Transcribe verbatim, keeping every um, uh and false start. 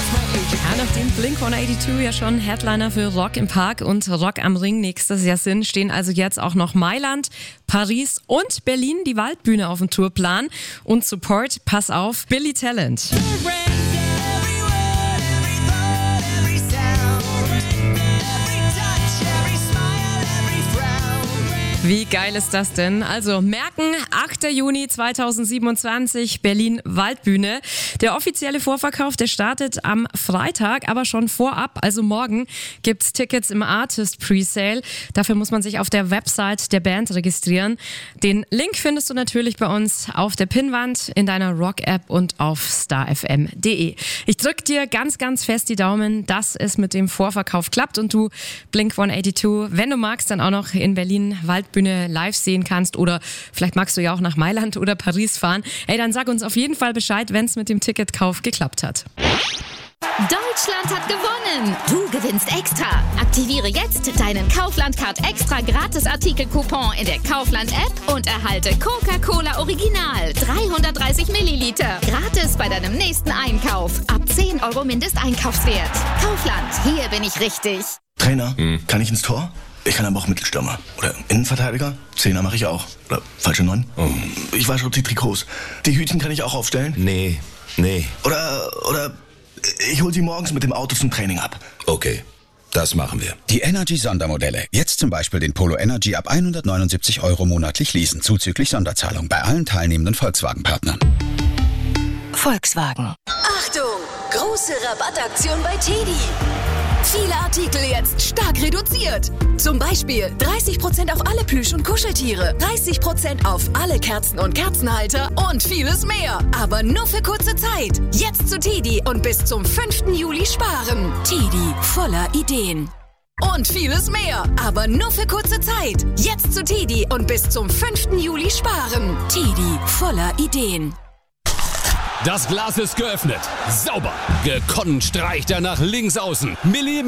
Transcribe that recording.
Ja, nachdem Blink hundertzweiundachtzig ja schon Headliner für Rock im Park und Rock am Ring nächstes Jahr sind, stehen also jetzt auch noch Mailand, Paris und Berlin die Waldbühne auf dem Tourplan. Und Support, pass auf, Billy Talent. Wie geil ist das denn? Also merken, achter Juni zweitausendsiebenundzwanzig, Berlin Waldbühne. Der offizielle Vorverkauf, der startet am Freitag, aber schon vorab, also morgen, gibt's Tickets im Artist Presale. Dafür muss man sich auf der Website der Band registrieren. Den Link findest du natürlich bei uns auf der Pinnwand, in deiner Rock-App und auf star f m punkt d e. Ich drück dir ganz, ganz fest die Daumen, dass es mit dem Vorverkauf klappt und du Blink hundertzweiundachtzig, wenn du magst, dann auch noch in Berlin Waldbühne live sehen kannst, oder vielleicht magst du ja auch nach Mailand oder Paris fahren. Ey, dann sag uns auf jeden Fall Bescheid, wenn es mit dem Ticketkauf geklappt hat. Deutschland hat gewonnen! Du gewinnst extra! Aktiviere jetzt deinen Kaufland-Card extra Gratis-Artikel-Coupon in der Kaufland-App und erhalte Coca-Cola Original dreihundertdreißig Milliliter gratis bei deinem nächsten Einkauf. Ab zehn Euro Mindesteinkaufswert. Kaufland, hier bin ich richtig. Trainer, hm. kann ich ins Tor? Ich kann aber auch Mittelstürmer. Oder Innenverteidiger. Zehner mache ich auch. Oder falsche Neun. Oh. Ich wasche die Trikots. Die Hütchen kann ich auch aufstellen. Nee, nee. Oder, oder ich hole sie morgens mit dem Auto zum Training ab. Okay, das machen wir. Die Energy-Sondermodelle. Jetzt zum Beispiel den Polo Energy ab hundertneunundsiebzig Euro monatlich leasen, zuzüglich Sonderzahlung bei allen teilnehmenden Volkswagen-Partnern. Volkswagen. Achtung! Große Rabattaktion bei Teddy. Viele Artikel jetzt stark reduziert. Zum Beispiel dreißig Prozent auf alle Plüsch- und Kuscheltiere, dreißig Prozent auf alle Kerzen und Kerzenhalter und vieles mehr. Aber nur für kurze Zeit. Jetzt zu Teddy und bis zum fünften Juli sparen. Teddy, voller Ideen. Und vieles mehr. Aber nur für kurze Zeit. Jetzt zu Teddy und bis zum fünften Juli sparen. Teddy, voller Ideen. Das Glas ist geöffnet. Sauber. Gekonnt streicht er nach links außen. Milli